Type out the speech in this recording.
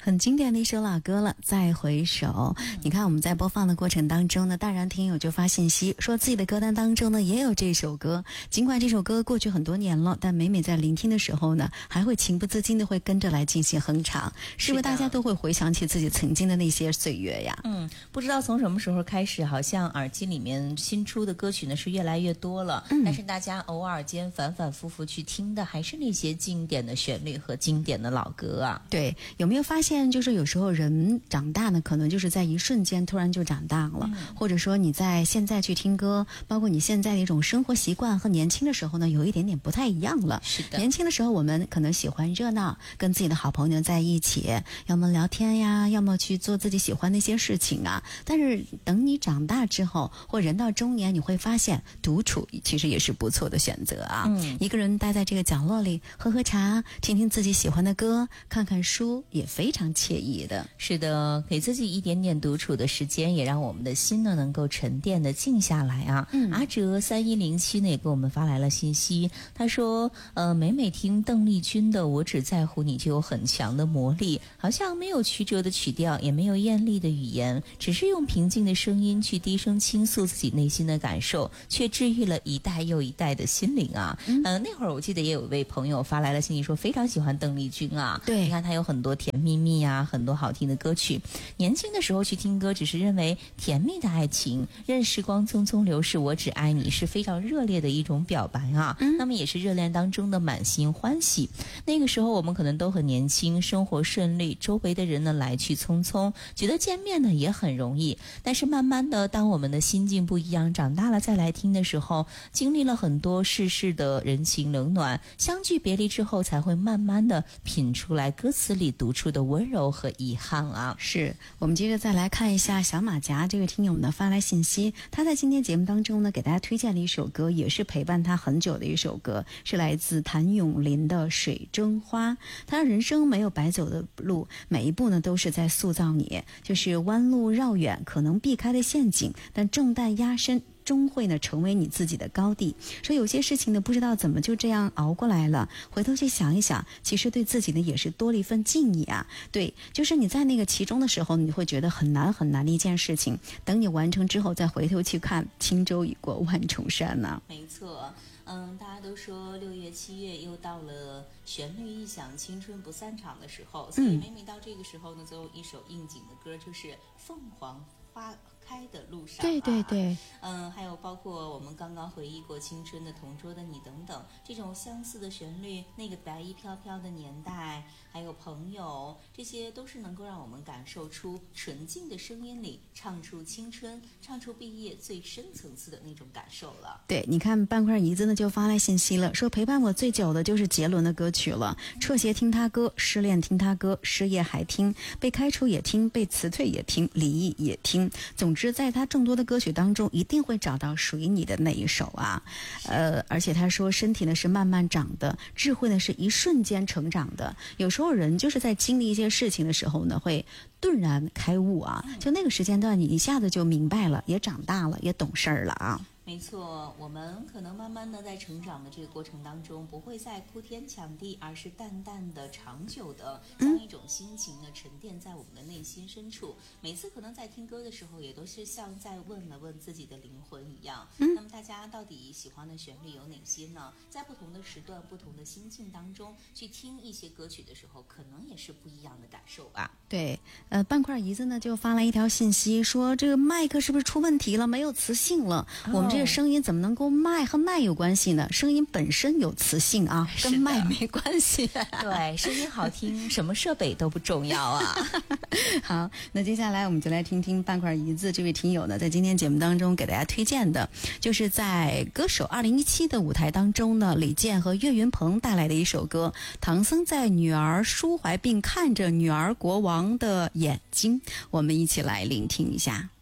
很经典的一首老歌了，再回首。你看我们在播放的过程当中呢，大然听友就发信息说自己的歌单当中呢也有这首歌，尽管这首歌过去很多年了，但每在聆听的时候呢，还会情不自禁的会跟着来进行哼唱，是不是大家都会回想起自己曾经的那些岁月呀？ 不知道从什么时候开始，好像耳机里面新出的歌曲呢是越来越多了，但是大家偶尔间反反复复去听的还是那些经典的旋律和经典的老歌啊。 对，有没有发现就是有时候人长大呢，可能就是在一瞬间突然就长大了，或者说你在现在去听歌，包括你现在的一种生活习惯和年轻的时候呢有一点点不太一样了。 是的， 年轻的时候我们可能喜欢热闹，跟自己的好朋友在一起，要么聊天呀，要么去做自己喜欢的一些事情啊。但是等你长大之后，或人到中年，你会发现独处其实也是不错的选择啊。一个人待在这个角落里，喝喝茶，听听自己喜欢的歌，看看书，也非常惬意的。 是的，给自己一点点独处的时间，也让我们的心呢能够沉淀的静下来啊。阿哲3107呢也给我们发来了信息，他说每听邓丽君的《我只在乎你》就有很强的魔力，好像没有曲折的曲调，也没有艳丽的语言，只是用平静的声音去低声倾诉自己内心的感受，却治愈了一代又一代的心灵啊。那会儿我记得也有一位朋友发来了信息说非常喜欢邓丽君啊。 对， 你看她有很多甜蜜蜜啊，很多好听的歌曲。年轻的时候去听歌，只是认为甜蜜的爱情，任时光匆匆流逝，我只爱你是非常热烈的一种表白啊。那么也是热恋当中的满心欢喜。那个时候我们可能都很年轻，生活顺利，周围的人呢来去匆匆，觉得见面呢也很容易。但是慢慢的，当我们的心境不一样，长大了再来听的时候，经历了很多世事的人情冷暖，相聚别离之后，才会慢慢的品出来歌词里读出的温柔和遗憾啊。 是，我们接着再来看一下小马甲这位听友呢发来信息，他在今天节目当中呢给大家推荐了一首歌，也是陪伴他很久的一首歌，是来自谭咏麟的《水中花》。他人生没有白走的路，每一步呢都是在塑造你，就是弯路绕远可能避开的陷阱，但重担压身终会呢成为你自己的高地。说有些事情呢不知道怎么就这样熬过来了，回头去想一想，其实对自己呢也是多了一份敬意啊。对，就是你在那个其中的时候，你会觉得很难很难的一件事情，等你完成之后再回头去看，轻舟已过万重山呢。 没错，大家都说6月7月又到了旋律一响青春不散场的时候，所以每到这个时候呢，就有一首应景的歌，就是凤凰花开的路上。 对对对， 还有包括我们刚刚回忆过青春的同桌的你等等，这种相似的旋律，那个白衣飘飘的年代，还有朋友，这些都是能够让我们感受出纯净的声音里唱出青春，唱出毕业最深层次的那种感受了。 对，你看半块胰子呢就发来信息了，说陪伴我最久的就是杰伦的歌曲了，辍学听他歌，失恋听他歌，失业还听，被开除也听，被辞退也听，离异也听，总之在他众多的歌曲当中一定会找到属于你的那一首啊。而且他说身体呢是慢慢长的，智慧呢是一瞬间成长的，有时候人就是在经历一些事情的时候呢会顿然开悟啊，就那个时间段你一下子就明白了，也长大了，也懂事儿了啊。 没错，我们可能慢慢的在成长的这个过程当中，不会再哭天抢地，而是淡淡的、长久的将一种心情呢沉淀在我们的内心深处。每次可能在听歌的时候，也都是像在问了问自己的灵魂一样。那么大家到底喜欢的旋律有哪些呢？在不同的时段、不同的心境当中去听一些歌曲的时候，可能也是不一样的感受吧。 对，半块胰子呢就发来一条信息说，这个麦克是不是出问题了，没有磁性了？我们这个声音怎么能够和麦有关系呢？声音本身有磁性啊，跟麦没关系。 对，声音好听，什么设备都不重要啊。 好，那接下来我们就来听听半块胰子这位听友呢，在今天节目当中给大家推荐的，就是在歌手2017的舞台当中呢，李健和岳云鹏带来的一首歌，唐僧在女儿抒怀并看着女儿国王的眼睛，我们一起来聆听一下。